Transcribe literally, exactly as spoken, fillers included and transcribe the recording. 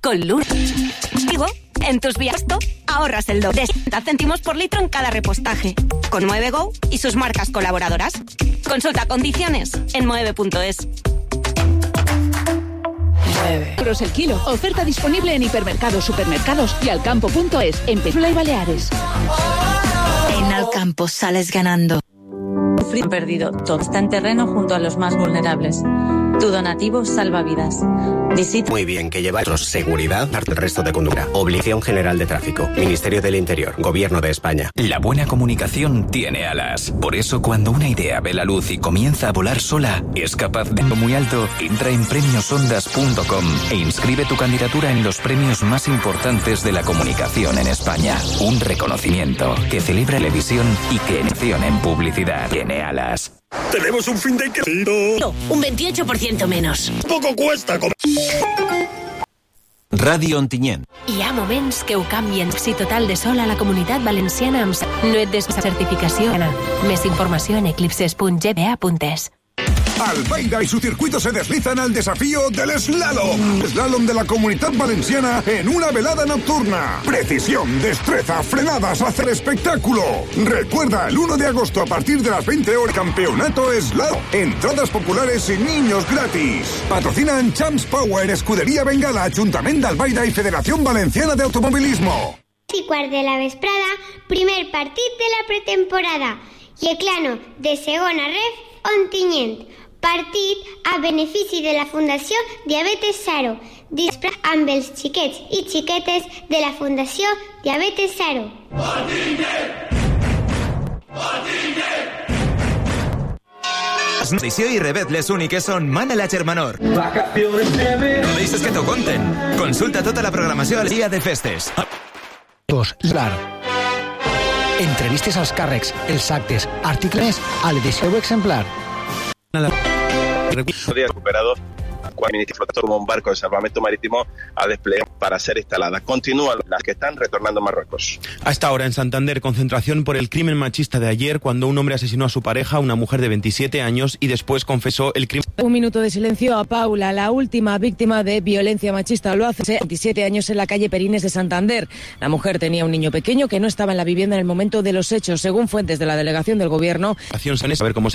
Con Luz. Digo, en tus vías ahorras el doble de sesenta céntimos por litro en cada repostaje. Con Moeve Go y sus marcas colaboradoras. Consulta condiciones en moeve punto es. Euros el kilo. Oferta disponible en hipermercados, supermercados y alcampo punto es en Península y Baleares. En Alcampo sales ganando. Han perdido todo. Está en terreno junto a los más vulnerables. Tu donativo salva vidas. Visita. Muy bien, que lleva seguridad al resto de conducta. Obligación General de Tráfico. Ministerio del Interior. Gobierno de España. La buena comunicación tiene alas. Por eso, cuando una idea ve la luz y comienza a volar sola, es capaz de ir muy alto. Entra en premios ondas punto com e inscribe tu candidatura en los premios más importantes de la comunicación en España. Un reconocimiento que celebra televisión y que en en publicidad tiene alas. Tenemos un fin de que... No, un veintiocho por ciento menos. Poco cuesta comer. Ràdio Ontinyent. Hi ha moments que ho canvien. Si total de sol a la Comunitat Valenciana amb no et des certificació. Més informació en eclipses punto g b a punto es. Albaida y su circuito se deslizan al desafío del slalom. Slalom de la Comunidad Valenciana en una velada nocturna. Precisión, destreza, frenadas, hacer espectáculo. Recuerda, el uno de agosto a partir de las veinte horas, Campeonato Slalom. Entradas populares y niños gratis. Patrocinan Champs Power, Escudería Bengala, Ayuntamiento de Albaida y Federación Valenciana de Automovilismo. Y quart de la vesprada, primer partit de la pretemporada. Yeclano, de segona ref, Ontinyent. Partit a benefici de la Fundació Diabetes Zero. Dispra amb els xiquets i xiquetes de la Fundació Diabetes Zero. Edició i rebet les úniques són Mana la Germanor. No deixes que t'ho conten. Consulta tota la programació al dia de festes. Clar. Entrevistes als càrrecs, els actes, articles a l'edició exemplar. Día recuperado como un barco de salvamento marítimo a desplegar para ser instalada. Continúan las que están retornando a Marruecos. Hasta ahora en Santander, concentración por el crimen machista de ayer, cuando un hombre asesinó a su pareja, una mujer de veintisiete años, y después confesó el crimen. Un minuto de silencio a Paula, la última víctima de violencia machista. Lo hace veintisiete años en la calle Perines de Santander. La mujer tenía un niño pequeño que no estaba en la vivienda en el momento de los hechos, según fuentes de la delegación del gobierno. A ver cómo se